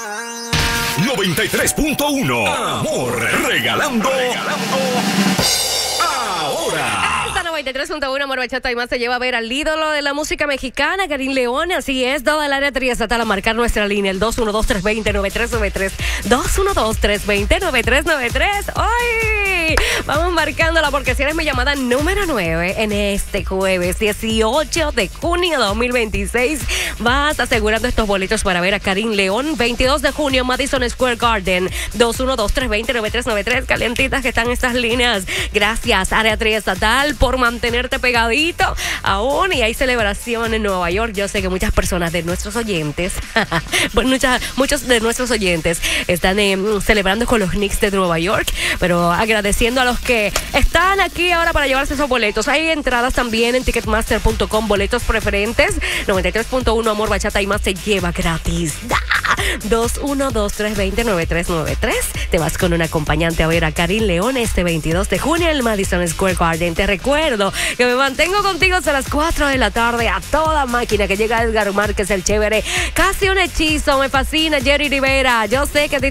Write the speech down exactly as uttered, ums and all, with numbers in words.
noventa y tres punto uno. Amor, regalando. Regalando. Ahora. noventa y tres punto uno, Amor, Bachata y más se lleva a ver al ídolo de la música mexicana, Karim León. Así es, toda el área triestatal a marcar nuestra línea, el dos uno dos, tres dos cero, nueve tres nueve tres. dos uno dos, tres dos cero, nueve tres nueve tres. ¡Ay! Vamos marcándola porque si eres mi llamada número nueve en este jueves dieciocho de junio de dos mil veintiséis. Vas asegurando estos boletos para ver a Karim León. veintidós de junio, Madison Square Garden. dos uno dos, tres dos cero, nueve tres nueve tres. Calientitas que están estas líneas. Gracias, área triestatal, por mantenerte pegadito aún, y hay celebración en Nueva York. Yo sé que muchas personas de nuestros oyentes muchas, muchos de nuestros oyentes están eh, celebrando con los Knicks de Nueva York, pero agradeciendo a los que están aquí ahora para llevarse esos boletos. Hay entradas también en ticketmaster punto com, boletos preferentes. noventa y tres punto uno, Amor, Bachata y más se lleva gratis. dos uno dos, tres dos cero, nueve tres nueve tres. Te vas con un acompañante a ver a Karim León este veintidós de junio en el Madison Square Garden. Te recuerdo que me mantengo contigo hasta las cuatro de la tarde a toda máquina, que llega Edgar Márquez el chévere. Casi un hechizo, me fascina Jerry Rivera. Yo sé que a ti